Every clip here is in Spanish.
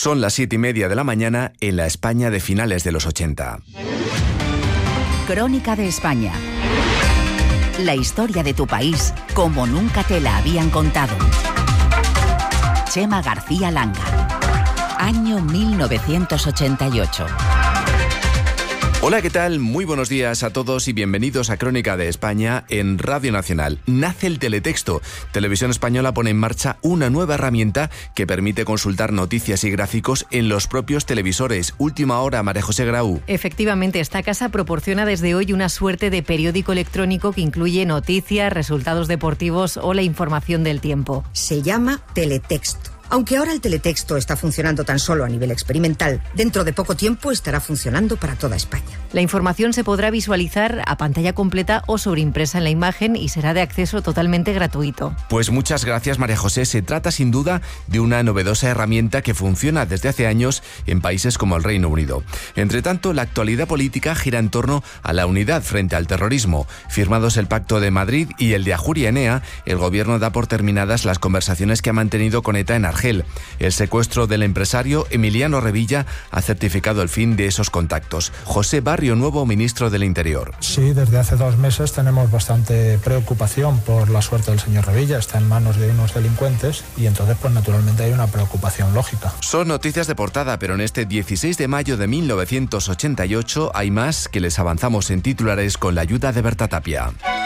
Son las 7:30 de la mañana en la España de finales de los 80. Crónica de España. La historia de tu país como nunca te la habían contado. Chema García Langa. Año 1988. Hola, ¿qué tal? Muy buenos días a todos y bienvenidos a Crónica de España en Radio Nacional. Nace el teletexto. Televisión Española pone en marcha una nueva herramienta que permite consultar noticias y gráficos en los propios televisores. Última hora, María José Grau. Efectivamente, esta casa proporciona desde hoy una suerte de periódico electrónico que incluye noticias, resultados deportivos o la información del tiempo. Se llama teletexto. Aunque ahora el teletexto está funcionando tan solo a nivel experimental, dentro de poco tiempo estará funcionando para toda España. La información se podrá visualizar a pantalla completa o sobreimpresa en la imagen y será de acceso totalmente gratuito. Pues muchas gracias, María José. Se trata sin duda de una novedosa herramienta que funciona desde hace años en países como el Reino Unido. Entre tanto, la actualidad política gira en torno a la unidad frente al terrorismo. Firmados el Pacto de Madrid y el de Ajuria Enea, el gobierno da por terminadas las conversaciones que ha mantenido con ETA en Argel. El secuestro del empresario Emiliano Revilla ha certificado el fin de esos contactos. José Barrio Nuevo, ministro del Interior. Sí, desde hace 2 meses tenemos bastante preocupación por la suerte del señor Revilla. Está en manos de unos delincuentes y entonces pues naturalmente hay una preocupación lógica. Son noticias de portada, pero en este 16 de mayo de 1988 hay más que les avanzamos en titulares con la ayuda de Berta Tapia.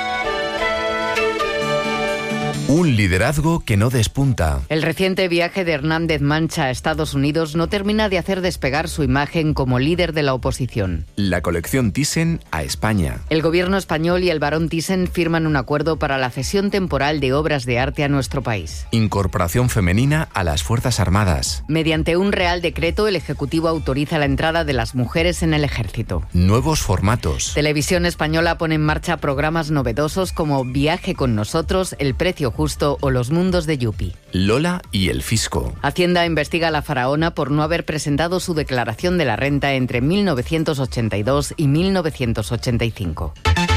Un liderazgo que no despunta. El reciente viaje de Hernández Mancha a Estados Unidos no termina de hacer despegar su imagen como líder de la oposición. La colección Thyssen a España. El gobierno español y el barón Thyssen firman un acuerdo para la cesión temporal de obras de arte a nuestro país. Incorporación femenina a las Fuerzas Armadas. Mediante un Real Decreto, el Ejecutivo autoriza la entrada de las mujeres en el ejército. Nuevos formatos. Televisión Española pone en marcha programas novedosos como Viaje con nosotros, El precio justo o Los mundos de Yupi. Lola y el fisco. Hacienda investiga a la faraona por no haber presentado su declaración de la renta entre 1982 y 1985.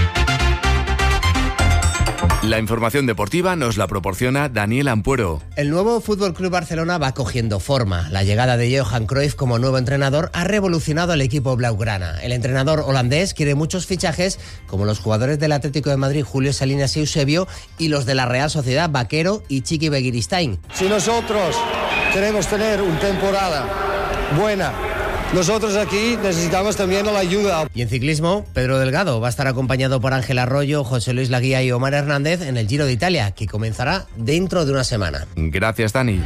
La información deportiva nos la proporciona Daniel Ampuero. El nuevo Fútbol Club Barcelona va cogiendo forma. La llegada de Johan Cruyff como nuevo entrenador ha revolucionado al equipo blaugrana. El entrenador holandés quiere muchos fichajes, como los jugadores del Atlético de Madrid Julio Salinas y Eusebio, y los de la Real Sociedad Vaquero y Chiqui Begiristain. Si nosotros queremos tener una temporada buena, nosotros aquí necesitamos también la ayuda. Y en ciclismo, Pedro Delgado va a estar acompañado por Ángel Arroyo, José Luis Laguía y Omar Hernández en el Giro de Italia, que comenzará dentro de una semana. Gracias, Dani.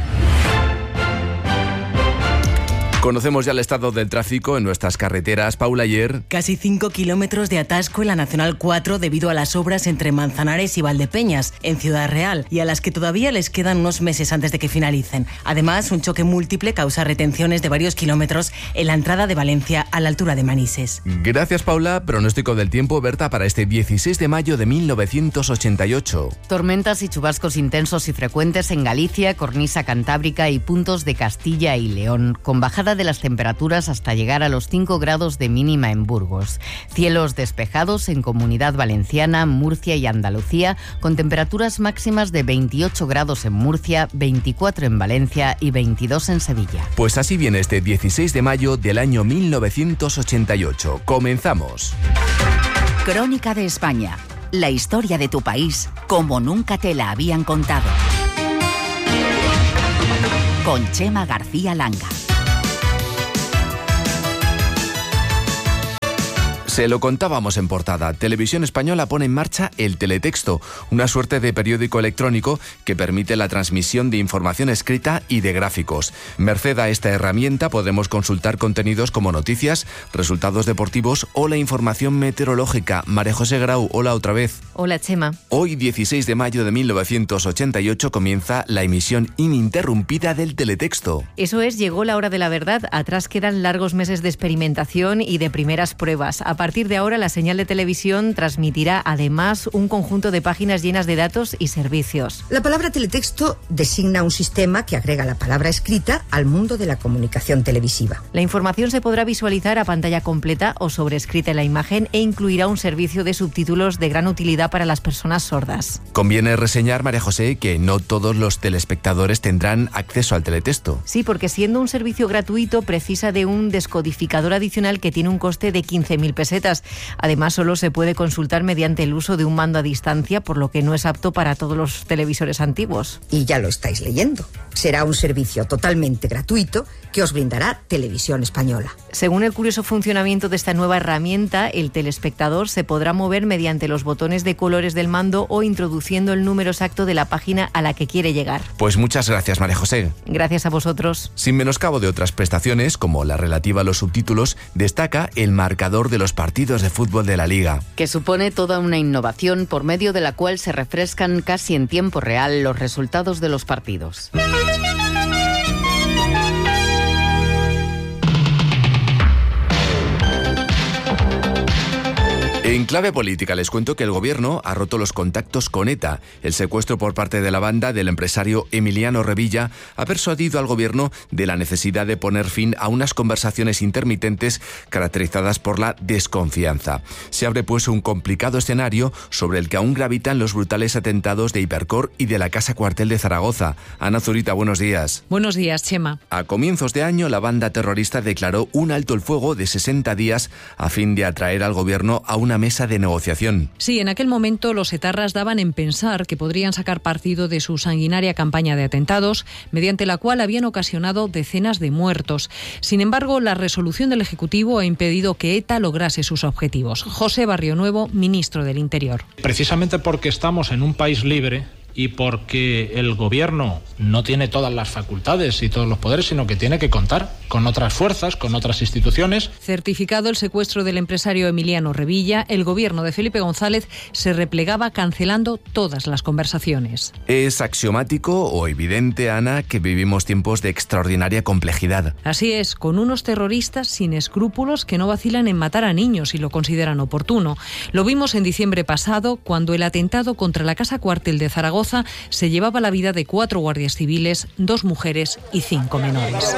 Conocemos ya el estado del tráfico en nuestras carreteras. Paula, ayer. Casi 5 kilómetros de atasco en la Nacional 4 debido a las obras entre Manzanares y Valdepeñas, en Ciudad Real, y a las que todavía les quedan unos meses antes de que finalicen. Además, un choque múltiple causa retenciones de varios kilómetros en la entrada de Valencia a la altura de Manises. Gracias, Paula. Pronóstico del tiempo, Berta, para este 16 de mayo de 1988. Tormentas y chubascos intensos y frecuentes en Galicia, cornisa cantábrica y puntos de Castilla y León, con bajada de las temperaturas hasta llegar a los 5 grados de mínima en Burgos. Cielos despejados en Comunidad Valenciana, Murcia y Andalucía, con temperaturas máximas de 28 grados en Murcia, 24 en Valencia y 22 en Sevilla. Pues así viene este 16 de mayo del año 1988. Comenzamos. Crónica de España. La historia de tu país como nunca te la habían contado. Con Chema García Langa. Se lo contábamos en portada. Televisión Española pone en marcha el teletexto, una suerte de periódico electrónico que permite la transmisión de información escrita y de gráficos. Merced a esta herramienta podemos consultar contenidos como noticias, resultados deportivos o la información meteorológica. María José Grau, hola otra vez. Hola, Chema. Hoy, 16 de mayo de 1988, comienza la emisión ininterrumpida del teletexto. Eso es, llegó la hora de la verdad. Atrás quedan largos meses de experimentación y de primeras pruebas. A partir de ahora la señal de televisión transmitirá además un conjunto de páginas llenas de datos y servicios. La palabra teletexto designa un sistema que agrega la palabra escrita al mundo de la comunicación televisiva. La información se podrá visualizar a pantalla completa o sobrescrita en la imagen e incluirá un servicio de subtítulos de gran utilidad para las personas sordas. Conviene reseñar, María José, que no todos los telespectadores tendrán acceso al teletexto. Sí, porque siendo un servicio gratuito precisa de un descodificador adicional que tiene un coste de 15.000 pesetas. Además, solo se puede consultar mediante el uso de un mando a distancia, por lo que no es apto para todos los televisores antiguos. Y ya lo estáis leyendo. Será un servicio totalmente gratuito que os brindará Televisión Española. Según el curioso funcionamiento de esta nueva herramienta, el telespectador se podrá mover mediante los botones de colores del mando o introduciendo el número exacto de la página a la que quiere llegar. Pues muchas gracias, María José. Gracias a vosotros. Sin menoscabo de otras prestaciones, como la relativa a los subtítulos, destaca el marcador de los partidos de fútbol de la Liga, que supone toda una innovación por medio de la cual se refrescan casi en tiempo real los resultados de los partidos. En clave política les cuento que el gobierno ha roto los contactos con ETA. El secuestro por parte de la banda del empresario Emiliano Revilla ha persuadido al gobierno de la necesidad de poner fin a unas conversaciones intermitentes caracterizadas por la desconfianza. Se abre pues un complicado escenario sobre el que aún gravitan los brutales atentados de Hipercor y de la Casa Cuartel de Zaragoza. Ana Zurita, buenos días. Buenos días, Chema. A comienzos de año, la banda terrorista declaró un alto el fuego de 60 días a fin de atraer al gobierno a una mesa de negociación. Sí, en aquel momento los etarras daban en pensar que podrían sacar partido de su sanguinaria campaña de atentados, mediante la cual habían ocasionado decenas de muertos. Sin embargo, la resolución del Ejecutivo ha impedido que ETA lograse sus objetivos. José Barrionuevo, ministro del Interior. Precisamente porque estamos en un país libre y porque el gobierno no tiene todas las facultades y todos los poderes, sino que tiene que contar con otras fuerzas, con otras instituciones. Certificado el secuestro del empresario Emiliano Revilla, el gobierno de Felipe González se replegaba cancelando todas las conversaciones. Es axiomático o evidente, Ana, que vivimos tiempos de extraordinaria complejidad. Así es, con unos terroristas sin escrúpulos que no vacilan en matar a niños si lo consideran oportuno. Lo vimos en diciembre pasado, cuando el atentado contra la Casa Cuartel de Zaragoza se llevaba la vida de 4 guardias civiles, 2 mujeres y 5 menores.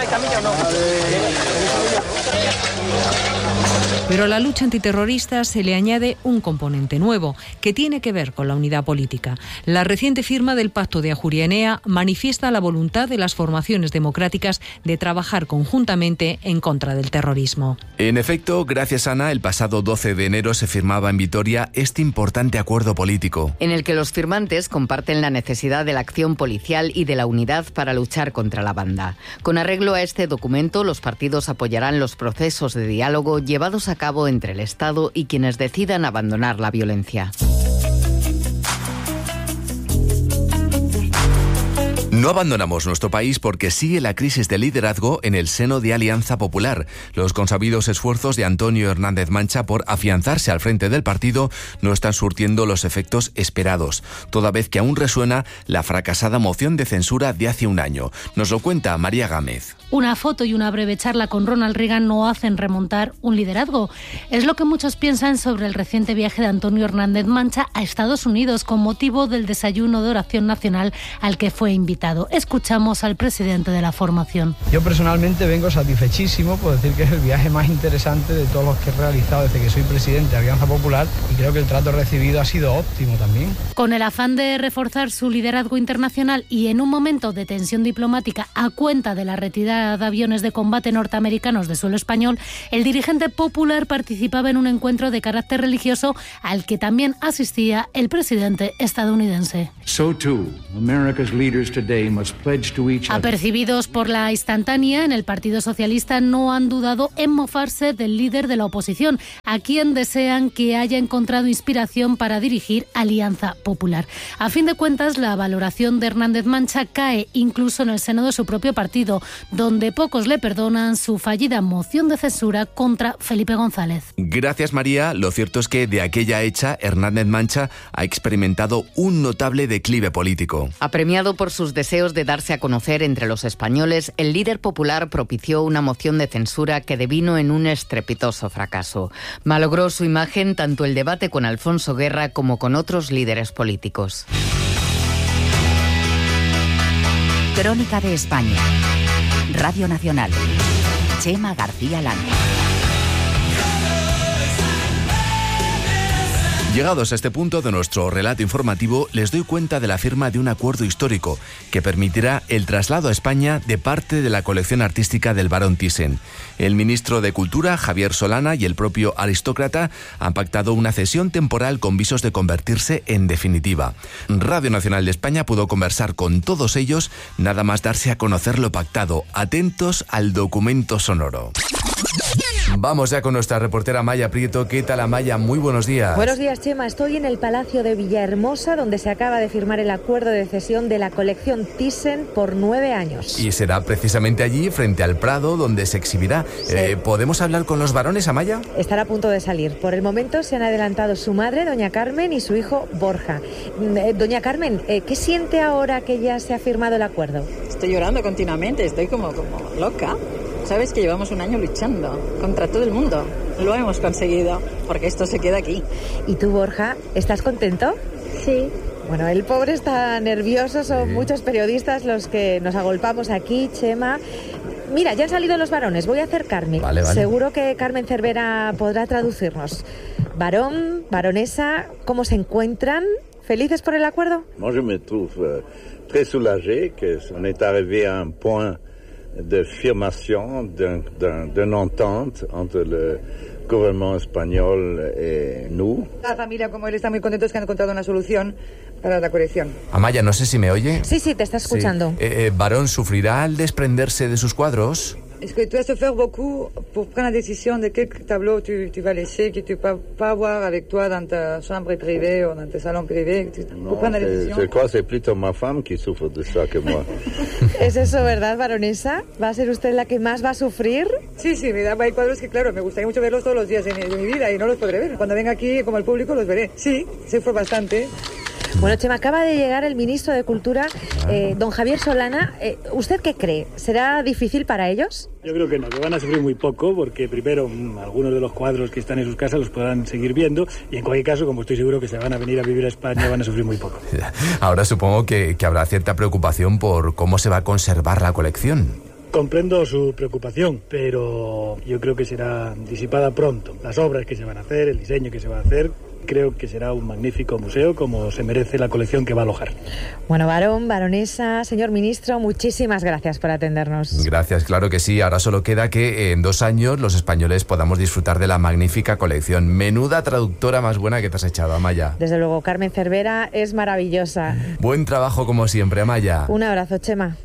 Pero a la lucha antiterrorista se le añade un componente nuevo, que tiene que ver con la unidad política. La reciente firma del Pacto de Ajuria Enea manifiesta la voluntad de las formaciones democráticas de trabajar conjuntamente en contra del terrorismo. En efecto, gracias, Ana, el pasado 12 de enero se firmaba en Vitoria este importante acuerdo político, en el que los firmantes comparten la necesidad de la acción policial y de la unidad para luchar contra la banda. Con arreglo a este documento, los partidos apoyarán los procesos de diálogo llevados a cabo entre el Estado y quienes decidan abandonar la violencia. No abandonamos nuestro país porque sigue la crisis de liderazgo en el seno de Alianza Popular. Los consabidos esfuerzos de Antonio Hernández Mancha por afianzarse al frente del partido no están surtiendo los efectos esperados, toda vez que aún resuena la fracasada moción de censura de hace un año. Nos lo cuenta María Gámez. Una foto y una breve charla con Ronald Reagan no hacen remontar un liderazgo. Es lo que muchos piensan sobre el reciente viaje de Antonio Hernández Mancha a Estados Unidos con motivo del desayuno de oración nacional al que fue invitado. Escuchamos al presidente de la formación. Yo personalmente vengo satisfechísimo por decir que es el viaje más interesante de todos los que he realizado desde que soy presidente de Alianza Popular, y creo que el trato recibido ha sido óptimo también. Con el afán de reforzar su liderazgo internacional y en un momento de tensión diplomática a cuenta de la retirada de aviones de combate norteamericanos de suelo español, el dirigente popular participaba en un encuentro de carácter religioso al que también asistía el presidente estadounidense. Apercibidos por la instantánea, en el Partido Socialista no han dudado en mofarse del líder de la oposición, a quien desean que haya encontrado inspiración para dirigir Alianza Popular. A fin de cuentas, la valoración de Hernández Mancha cae incluso en el seno de su propio partido, donde pocos le perdonan su fallida moción de censura contra Felipe González. Gracias, María. Lo cierto es que de aquella hecha, Hernández Mancha ha experimentado un notable declive político. Apremiado por sus deseos de darse a conocer entre los españoles, el líder popular propició una moción de censura que devino en un estrepitoso fracaso. Malogró su imagen tanto el debate con Alfonso Guerra como con otros líderes políticos. Crónica de España. Radio Nacional. Chema García Landa. Llegados a este punto de nuestro relato informativo, les doy cuenta de la firma de un acuerdo histórico que permitirá el traslado a España de parte de la colección artística del Barón Thyssen. El ministro de Cultura, Javier Solana, y el propio aristócrata han pactado una cesión temporal con visos de convertirse en definitiva. Radio Nacional de España pudo conversar con todos ellos, nada más darse a conocer lo pactado. Atentos al documento sonoro. Vamos ya con nuestra reportera Maya Prieto. ¿Qué tal, Amaya? Muy buenos días. Buenos días, Chema. Estoy en el Palacio de Villahermosa, donde se acaba de firmar el acuerdo de cesión de la colección Thyssen por 9 años. Y será precisamente allí, frente al Prado, donde se exhibirá. Sí. ¿Podemos hablar con los varones, Amaya? Estará a punto de salir. Por el momento se han adelantado su madre, doña Carmen, y su hijo, Borja. Doña Carmen, ¿qué siente ahora que ya se ha firmado el acuerdo? Estoy llorando continuamente, estoy como loca. Sabes que llevamos un año luchando contra todo el mundo. Lo hemos conseguido, porque esto se queda aquí. ¿Y tú, Borja, estás contento? Sí. Bueno, el pobre está nervioso, son muchos periodistas los que nos agolpamos aquí, Chema. Mira, ya han salido los varones, voy a acercarme. Vale. Seguro que Carmen Cervera podrá traducirnos. Varón, baronesa, ¿cómo se encuentran? ¿Felices por el acuerdo? Moi, je me trouve très soulagé que on est arrivé à un point de firmation d'une entente entre le gouvernement español et nous. La familia como él está muy contentos que han encontrado una solución para la colección. Amaya, no sé si me oye. Sí, te está escuchando. Sí. ¿Varón sufrirá al desprenderse de sus cuadros? Es que tu vas a faire beaucoup pour prendre la décision de quel tableau tu vas laisser, que tu vas pas avoir avec toi dans ta chambre privée ou dans tes salons privés. No, je crois que c'est plutôt ma femme qui souffre de ça que moi. ¿Es eso verdad, baronesa? ¿Va a ser usted la que más va a sufrir? Sí, hay cuadros que, claro, me gustaría mucho verlos todos los días de mi vida y no los podré ver. Cuando venga aquí, como el público, los veré. Sí, sufro bastante. Bueno, Chema, acaba de llegar el ministro de Cultura, don Javier Solana. ¿Usted qué cree? ¿Será difícil para ellos? Yo creo que no, que van a sufrir muy poco, porque primero algunos de los cuadros que están en sus casas los podrán seguir viendo, y en cualquier caso, como estoy seguro que se van a venir a vivir a España, van a sufrir muy poco. Ahora supongo que habrá cierta preocupación por cómo se va a conservar la colección. Comprendo su preocupación, pero yo creo que será disipada pronto. Las obras que se van a hacer, el diseño que se va a hacer, creo que será un magnífico museo como se merece la colección que va a alojar. Bueno, varón, baronesa, señor ministro, muchísimas gracias por atendernos. Gracias, claro que sí. Ahora solo queda que en 2 años los españoles podamos disfrutar de la magnífica colección. Menuda traductora más buena que te has echado, Amaya. Desde luego, Carmen Cervera es maravillosa. Buen trabajo como siempre, Amaya. Un abrazo, Chema.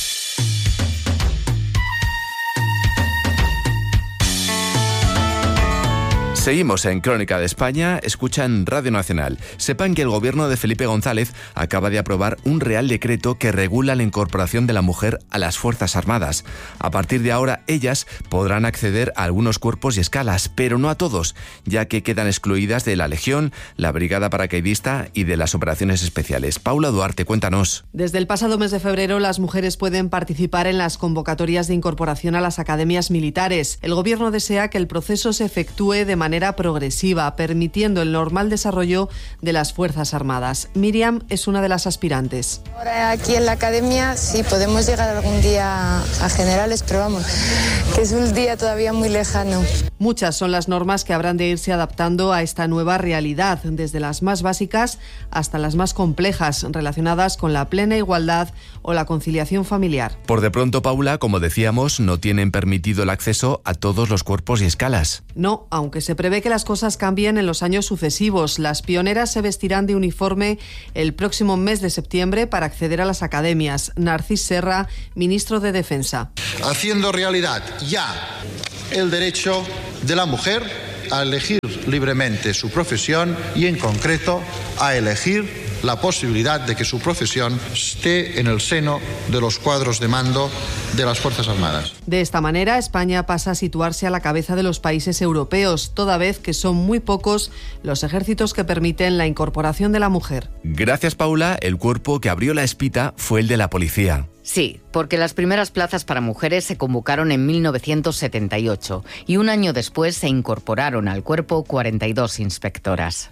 Seguimos en Crónica de España, escuchan Radio Nacional. Sepan que el gobierno de Felipe González acaba de aprobar un real decreto que regula la incorporación de la mujer a las Fuerzas Armadas. A partir de ahora, ellas podrán acceder a algunos cuerpos y escalas, pero no a todos, ya que quedan excluidas de la Legión, la Brigada Paracaidista y de las operaciones especiales. Paula Duarte, cuéntanos. Desde el pasado mes de febrero, las mujeres pueden participar en las convocatorias de incorporación a las academias militares. El gobierno desea que el proceso se efectúe de manera progresiva, permitiendo el normal desarrollo de las Fuerzas Armadas. Miriam es una de las aspirantes. Ahora aquí en la academia sí podemos llegar algún día a generales, pero vamos, que es un día todavía muy lejano. Muchas son las normas que habrán de irse adaptando a esta nueva realidad, desde las más básicas hasta las más complejas, relacionadas con la plena igualdad o la conciliación familiar. Por de pronto, Paula, como decíamos, no tienen permitido el acceso a todos los cuerpos y escalas. No, aunque se prevé que las cosas cambien en los años sucesivos. Las pioneras se vestirán de uniforme el próximo mes de septiembre para acceder a las academias. Narcís Serra, ministro de Defensa. Haciendo realidad ya el derecho de la mujer a elegir libremente su profesión y, en concreto, a elegir la posibilidad de que su profesión esté en el seno de los cuadros de mando de las Fuerzas Armadas. De esta manera, España pasa a situarse a la cabeza de los países europeos, toda vez que son muy pocos los ejércitos que permiten la incorporación de la mujer. Gracias, Paula. El cuerpo que abrió la espita fue el de la policía. Sí, porque las primeras plazas para mujeres se convocaron en 1978 y un año después se incorporaron al cuerpo 42 inspectoras.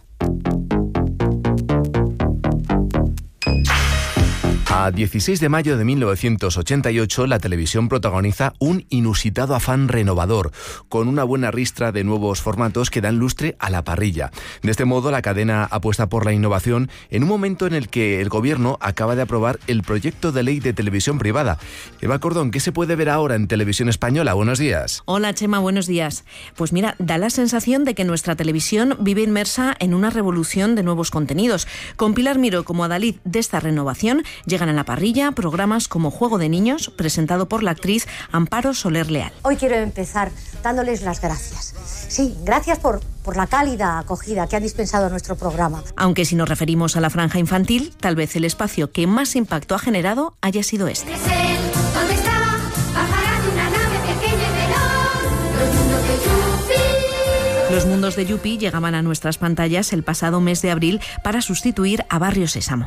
A 16 de mayo de 1988, la televisión protagoniza un inusitado afán renovador, con una buena ristra de nuevos formatos que dan lustre a la parrilla. De este modo, la cadena apuesta por la innovación en un momento en el que el Gobierno acaba de aprobar el proyecto de ley de televisión privada. Eva Cordón, ¿qué se puede ver ahora en Televisión Española? Buenos días. Hola, Chema, buenos días. Pues mira, da la sensación de que nuestra televisión vive inmersa en una revolución de nuevos contenidos. Con Pilar Miró como adalid de esta renovación, llegan a la parrilla programas como Juego de Niños, presentado por la actriz Amparo Soler Leal. Hoy quiero empezar dándoles las gracias. Sí, gracias por la cálida acogida que han dispensado a nuestro programa. Aunque si nos referimos a la franja infantil, tal vez el espacio que más impacto ha generado haya sido este. ¿Dónde está? Bajará de una nave pequeña y veloz. Los mundos de Yupi. Los mundos de Yupi llegaban a nuestras pantallas el pasado mes de abril para sustituir a Barrio Sésamo.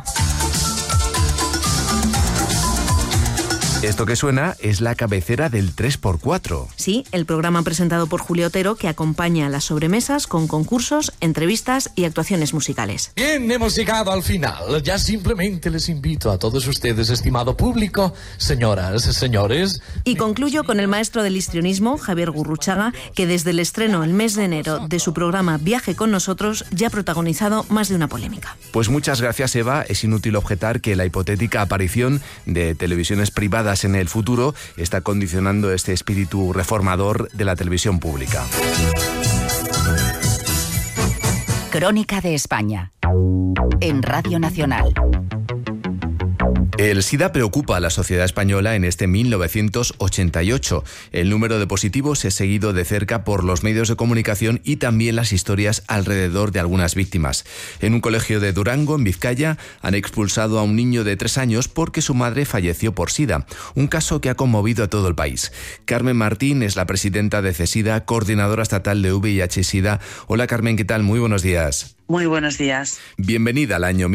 Esto que suena es la cabecera del 3x4. Sí, el programa presentado por Julio Otero que acompaña a las sobremesas con concursos, entrevistas y actuaciones musicales. Bien, hemos llegado al final. Ya simplemente les invito a todos ustedes, estimado público, señoras, señores. Y concluyo con el maestro del histrionismo, Javier Gurruchaga, que desde el estreno el mes de enero de su programa Viaje con nosotros ya ha protagonizado más de una polémica. Pues muchas gracias, Eva. Es inútil objetar que la hipotética aparición de televisiones privadas en el futuro está condicionando este espíritu reformador de la televisión pública. Crónica de España, en Radio Nacional. El SIDA preocupa a la sociedad española en este 1988. El número de positivos es seguido de cerca por los medios de comunicación y también las historias alrededor de algunas víctimas. En un colegio de Durango, en Vizcaya, han expulsado a un niño de 3 años porque su madre falleció por SIDA. Un caso que ha conmovido a todo el país. Carmen Martín es la presidenta de CESIDA, coordinadora estatal de VIH-SIDA. Hola, Carmen, ¿qué tal? Muy buenos días. Muy buenos días. Bienvenida al año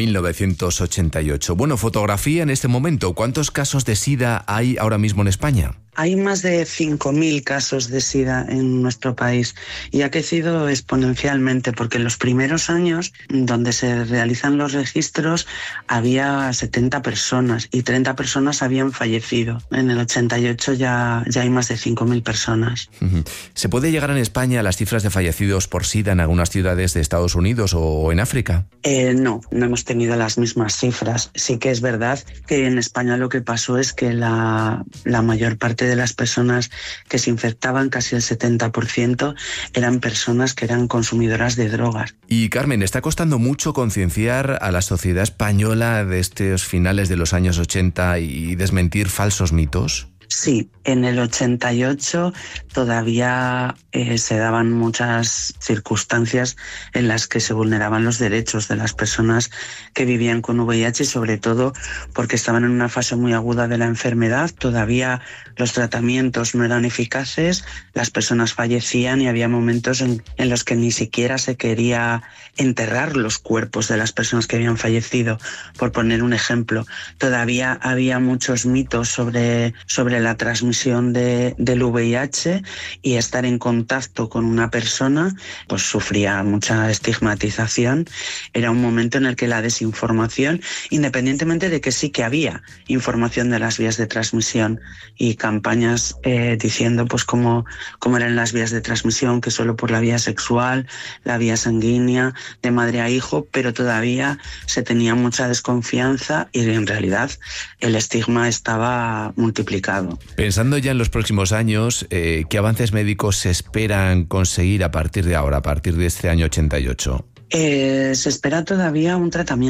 1988. Bueno, fotografía en este momento. ¿Cuántos casos de SIDA hay ahora mismo en España? Hay más de 5.000 casos de SIDA en nuestro país y ha crecido exponencialmente porque en los primeros años donde se realizan los registros había 70 personas y 30 personas habían fallecido. En el 88 ya hay más de 5.000 personas. ¿Se puede llegar en España a las cifras de fallecidos por SIDA en algunas ciudades de Estados Unidos o en África? No hemos tenido las mismas cifras. Sí que es verdad que en España lo que pasó es que la mayor parte de las personas que se infectaban, casi el 70%, eran personas que eran consumidoras de drogas. Y Carmen, ¿está costando mucho concienciar a la sociedad española de estos finales de los años 80 y desmentir falsos mitos? Sí, en el 88 todavía se daban muchas circunstancias en las que se vulneraban los derechos de las personas que vivían con VIH, sobre todo porque estaban en una fase muy aguda de la enfermedad, todavía los tratamientos no eran eficaces, las personas fallecían y había momentos en los que ni siquiera se quería enterrar los cuerpos de las personas que habían fallecido, por poner un ejemplo. Todavía había muchos mitos sobre la transmisión del VIH y estar en contacto con una persona pues sufría mucha estigmatización. Era un momento en el que la desinformación, independientemente de que sí que había información de las vías de transmisión y campañas diciendo pues cómo eran las vías de transmisión, que solo por la vía sexual, la vía sanguínea, de madre a hijo, pero todavía se tenía mucha desconfianza y en realidad el estigma estaba multiplicado. Pensando ya en los próximos años, ¿qué avances médicos se esperan conseguir a partir de ahora, a partir de este año 88? Se espera todavía un tratamiento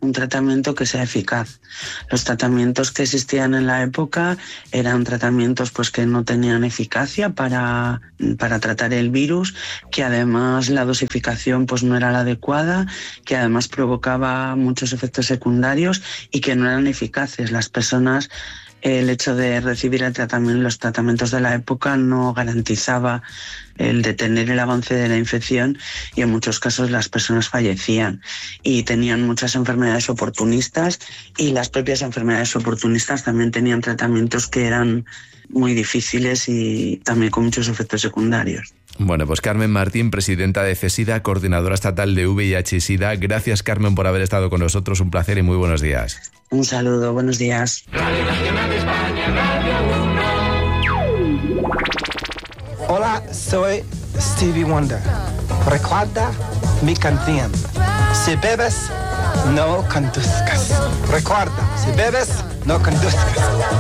un tratamiento que sea eficaz. Los tratamientos que existían en la época eran tratamientos pues que no tenían eficacia para tratar el virus, que además la dosificación pues no era la adecuada, que además provocaba muchos efectos secundarios y que no eran eficaces. Las personas, el hecho de recibir los tratamientos de la época no garantizaba el detener el avance de la infección y en muchos casos las personas fallecían y tenían muchas enfermedades oportunistas, y las propias enfermedades oportunistas también tenían tratamientos que eran muy difíciles y también con muchos efectos secundarios. Bueno, pues Carmen Martín, presidenta de CESIDA, coordinadora estatal de VIH y SIDA. Gracias, Carmen, por haber estado con nosotros. Un placer y muy buenos días. Un saludo, buenos días. Radio Nacional de España, Radio 1. Hola, soy Stevie Wonder. Recuerda mi canción. Si bebes, no conduzcas. Recuerda, si bebes, no conduzcas.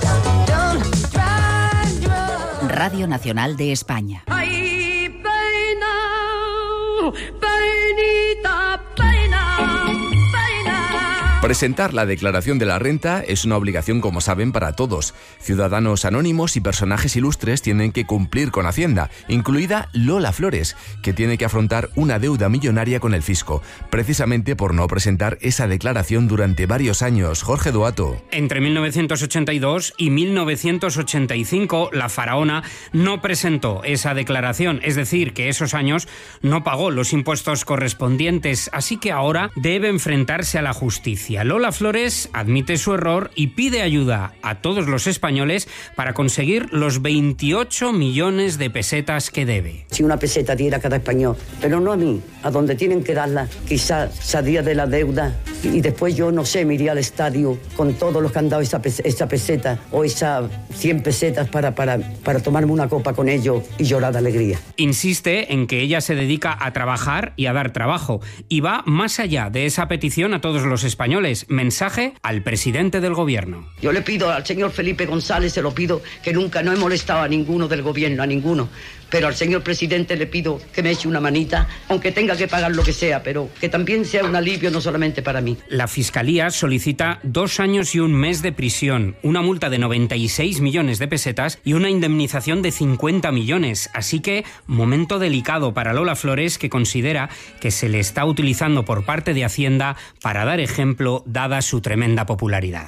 Radio Nacional de España. Ay, pena, penita, pena, pena. Presentar la declaración de la renta es una obligación, como saben, para todos. Ciudadanos anónimos y personajes ilustres tienen que cumplir con Hacienda, incluida Lola Flores, que tiene que afrontar una deuda millonaria con el fisco, precisamente por no presentar esa declaración durante varios años. Jorge Duato. Entre 1982 y 1985, la faraona no presentó esa declaración, es decir, que esos años no pagó los impuestos correspondientes, así que ahora debe enfrentarse a la justicia. Lola Flores admite su error y pide ayuda a todos los españoles para conseguir los 28 millones de pesetas que debe. Si una peseta diera a cada español, pero no a mí, a donde tienen que darla, quizás saldría de la deuda y después yo, no sé, me iría al estadio con todos los que han dado esa peseta o esas 100 pesetas para tomarme una copa con ellos y llorar de alegría. Insiste en que ella se dedica a trabajar y a dar trabajo y va más allá de esa petición a todos los españoles. Mensaje al presidente del gobierno. Yo le pido al señor Felipe González, se lo pido, que nunca no he molestado a ninguno del gobierno, a ninguno. Pero al señor presidente le pido que me eche una manita, aunque tenga que pagar lo que sea, pero que también sea un alivio no solamente para mí. La Fiscalía solicita 2 años y 1 mes de prisión, una multa de 96 millones de pesetas y una indemnización de 50 millones. Así que, momento delicado para Lola Flores, que considera que se le está utilizando por parte de Hacienda para dar ejemplo, dada su tremenda popularidad.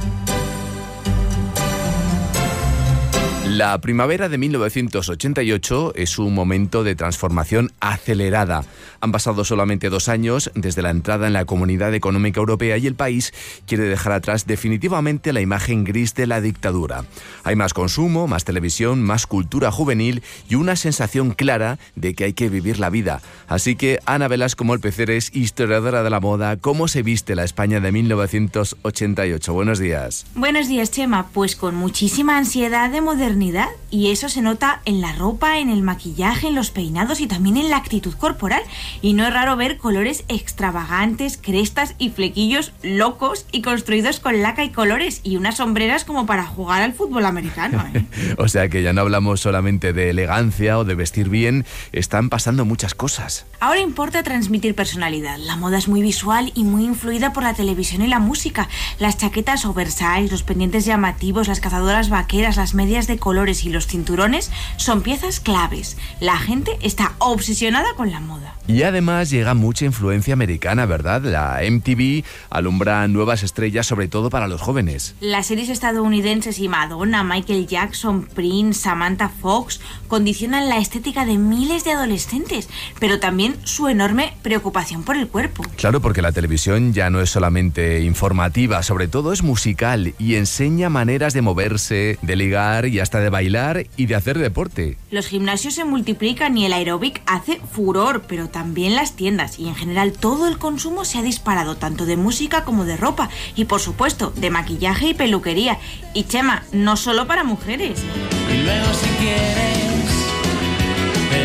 La primavera de 1988 es un momento de transformación acelerada. Han pasado solamente 2 años desde la entrada en la Comunidad Económica Europea y el país quiere dejar atrás definitivamente la imagen gris de la dictadura. Hay más consumo, más televisión, más cultura juvenil y una sensación clara de que hay que vivir la vida. Así que Ana Velasco Molpeceres, historiadora de la moda, ¿cómo se viste la España de 1988? Buenos días. Buenos días, Chema. Pues con muchísima ansiedad de modernidad. Y eso se nota en la ropa, en el maquillaje, en los peinados y también en la actitud corporal. Y no es raro ver colores extravagantes, crestas y flequillos locos y construidos con laca y colores y unas sombreras como para jugar al fútbol americano, ¿eh? O sea que ya no hablamos solamente de elegancia o de vestir bien, están pasando muchas cosas. Ahora importa transmitir personalidad. La moda es muy visual y muy influida por la televisión y la música. Las chaquetas oversize, los pendientes llamativos, las cazadoras vaqueras, las medias de colores y los cinturones son piezas claves. La gente está obsesionada con la moda. Y además llega mucha influencia americana, ¿verdad? La MTV alumbra nuevas estrellas, sobre todo para los jóvenes. Las series estadounidenses y Madonna, Michael Jackson, Prince, Samantha Fox condicionan la estética de miles de adolescentes, pero también su enorme preocupación por el cuerpo. Claro, porque la televisión ya no es solamente informativa, sobre todo es musical y enseña maneras de moverse, de ligar y hasta de bailar y de hacer deporte. Los gimnasios se multiplican y el aeróbic hace furor, pero también las tiendas y en general todo el consumo se ha disparado, tanto de música como de ropa y por supuesto de maquillaje y peluquería. Y Chema, no solo para mujeres. Y luego si quieres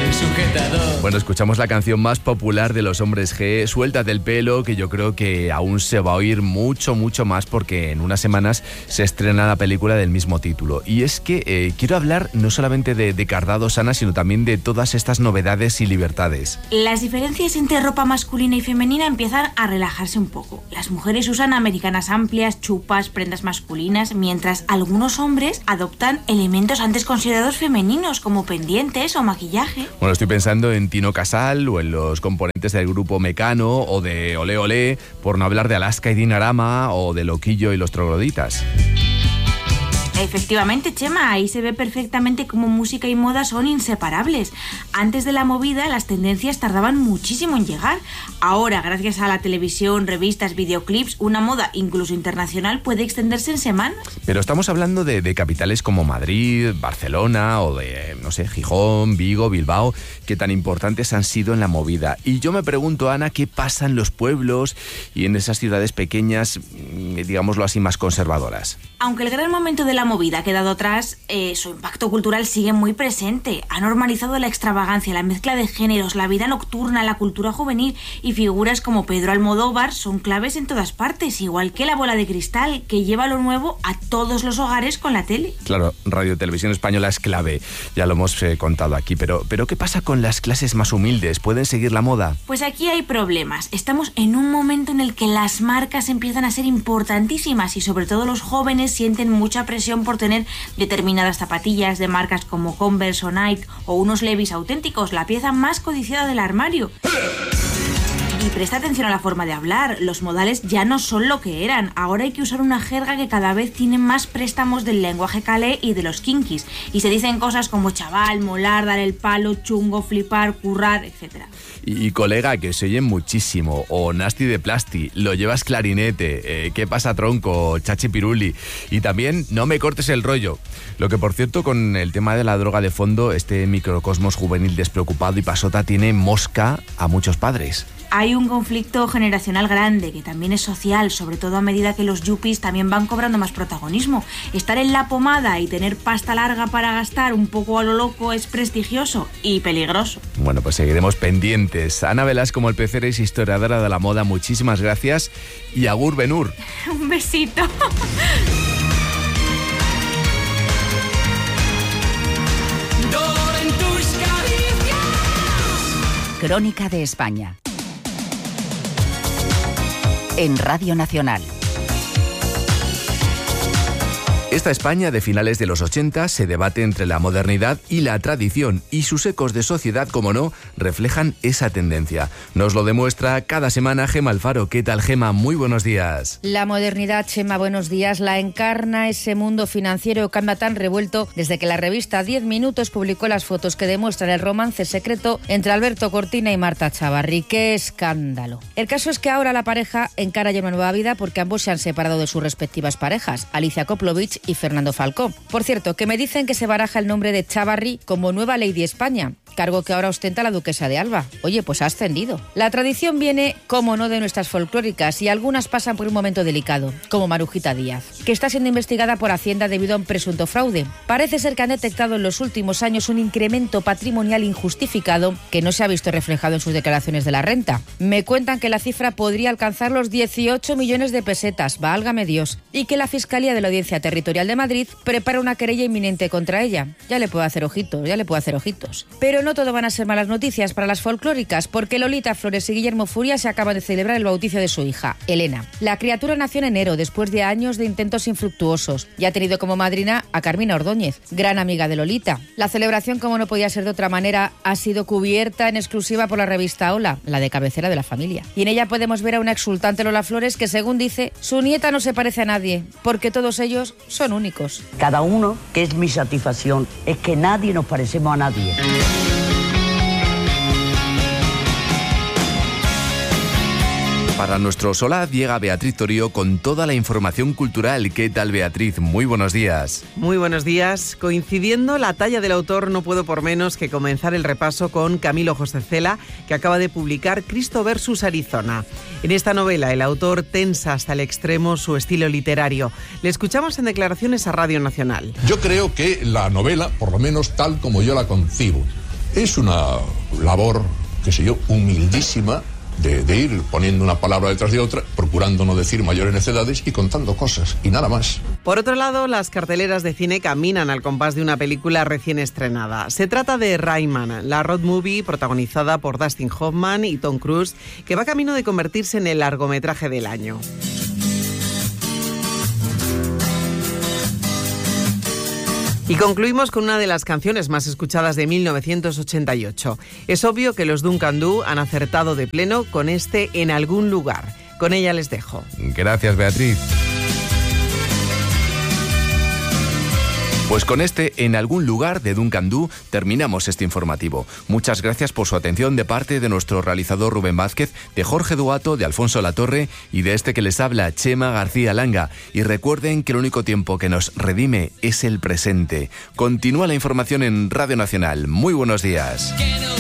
el sujetador. Bueno, escuchamos la canción más popular de los Hombres G, Suéltate el pelo, que yo creo que aún se va a oír mucho más porque en unas semanas se estrena la película del mismo título. Y es que quiero hablar no solamente de cardados, Ana, sino también de todas estas novedades y libertades. Las diferencias entre ropa masculina y femenina empiezan a relajarse un poco. Las mujeres usan americanas amplias, chupas, prendas masculinas, mientras algunos hombres adoptan elementos antes considerados femeninos, como pendientes o maquillaje. Bueno, estoy pensando en Tino Casal o en los componentes del grupo Mecano o de Olé Olé, por no hablar de Alaska y Dinarama o de Loquillo y los Trogloditas. Efectivamente, Chema, ahí se ve perfectamente cómo música y moda son inseparables. Antes de la movida, las tendencias tardaban muchísimo en llegar. Ahora, gracias a la televisión, revistas, videoclips, una moda incluso internacional puede extenderse en semanas. Pero estamos hablando de capitales como Madrid, Barcelona o de, no sé, Gijón, Vigo, Bilbao, que tan importantes han sido en la movida. Y yo me pregunto, Ana, ¿qué pasa en los pueblos y en esas ciudades pequeñas, digámoslo así, más conservadoras? Aunque el gran momento de la movida ha quedado atrás, su impacto cultural sigue muy presente. Ha normalizado la extravagancia, la mezcla de géneros, la vida nocturna, la cultura juvenil, y figuras como Pedro Almodóvar son claves en todas partes, igual que la bola de cristal, que lleva lo nuevo a todos los hogares con la tele. Claro, Radio Televisión Española es clave, ya lo hemos contado aquí, pero ¿qué pasa con las clases más humildes? ¿Pueden seguir la moda? Pues aquí hay problemas. Estamos en un momento en el que las marcas empiezan a ser importantísimas y sobre todo los jóvenes sienten mucha presión por tener determinadas zapatillas de marcas como Converse o Nike o unos Levi's auténticos, la pieza más codiciada del armario. Y presta atención a la forma de hablar, los modales ya no son lo que eran, ahora hay que usar una jerga que cada vez tiene más préstamos del lenguaje calé y de los kinkis, y se dicen cosas como chaval, molar, dar el palo, chungo, flipar, currar, etc. Y colega, que se oyen muchísimo, o nasty de plasti, lo llevas clarinete, ¿qué pasa tronco, chachi piruli? Y también no me cortes el rollo. Lo que por cierto, con el tema de la droga de fondo, este microcosmos juvenil despreocupado y pasota tiene mosca a muchos padres. Hay un conflicto generacional grande, que también es social, sobre todo a medida que los yuppies también van cobrando más protagonismo. Estar en la pomada y tener pasta larga para gastar un poco a lo loco es prestigioso y peligroso. Bueno, pues seguiremos pendientes. Ana Velasco, como el Pecer, es historiadora de la moda. Muchísimas gracias y agur benur. Un besito. Crónica de España. En Radio Nacional. Esta España de finales de los 80 se debate entre la modernidad y la tradición, y sus ecos de sociedad, como no, reflejan esa tendencia. Nos lo demuestra cada semana Gema Alfaro. ¿Qué tal, Gema? Muy buenos días. La modernidad, Chema, buenos días, la encarna ese mundo financiero que anda tan revuelto desde que la revista 10 Minutos publicó las fotos que demuestran el romance secreto entre Alberto Cortina y Marta Chavarri. ¡Qué escándalo! El caso es que ahora la pareja encara ya una nueva vida porque ambos se han separado de sus respectivas parejas, Alicia Koplovich y Fernando Falcó. Por cierto, que me dicen que se baraja el nombre de Chavarri como nueva Lady España, cargo que ahora ostenta la duquesa de Alba. Oye, pues ha ascendido. La tradición viene, como no, de nuestras folclóricas, y algunas pasan por un momento delicado, como Marujita Díaz, que está siendo investigada por Hacienda debido a un presunto fraude. Parece ser que han detectado en los últimos años un incremento patrimonial injustificado que no se ha visto reflejado en sus declaraciones de la renta. Me cuentan que la cifra podría alcanzar los 18 millones de pesetas, válgame Dios, y que la Fiscalía de la Audiencia Territorial de Madrid prepara una querella inminente contra ella. Ya le puedo hacer ojitos. Pero no todo van a ser malas noticias para las folclóricas, porque Lolita Flores y Guillermo Furia se acaban de celebrar el bautizo de su hija, Elena. La criatura nació en enero, después de años de intentos infructuosos, y ha tenido como madrina a Carmina Ordóñez, gran amiga de Lolita. La celebración, como no podía ser de otra manera, ha sido cubierta en exclusiva por la revista Hola, la de cabecera de la familia. Y en ella podemos ver a una exultante Lola Flores que, según dice, su nieta no se parece a nadie, porque todos ellos son únicos. Cada uno, que es mi satisfacción, es que nadie nos parecemos a nadie. Para nuestro Solaz llega Beatriz Torío con toda la información cultural. ¿Qué tal, Beatriz? Muy buenos días. Muy buenos días. Coincidiendo la talla del autor, no puedo por menos que comenzar el repaso con Camilo José Cela, que acaba de publicar Cristo versus Arizona. En esta novela, el autor tensa hasta el extremo su estilo literario. Le escuchamos en declaraciones a Radio Nacional. Yo creo que la novela, por lo menos tal como yo la concibo, Es una labor, qué sé yo, humildísima, de ir poniendo una palabra detrás de otra, procurando no decir mayores necedades y contando cosas, y nada más. Por otro lado, las carteleras de cine caminan al compás de una película recién estrenada. Se trata de Rayman, la road movie protagonizada por Dustin Hoffman y Tom Cruise, que va camino de convertirse en el largometraje del año. Y concluimos con una de las canciones más escuchadas de 1988. Es obvio que los Duncan Du han acertado de pleno con este En algún lugar. Con ella les dejo. Gracias, Beatriz. Pues con este En algún lugar de Duncan Du terminamos este informativo. Muchas gracias por su atención de parte de nuestro realizador Rubén Vázquez, de Jorge Duato, de Alfonso Latorre y de este que les habla, Chema García Langa. Y recuerden que el único tiempo que nos redime es el presente. Continúa la información en Radio Nacional. Muy buenos días.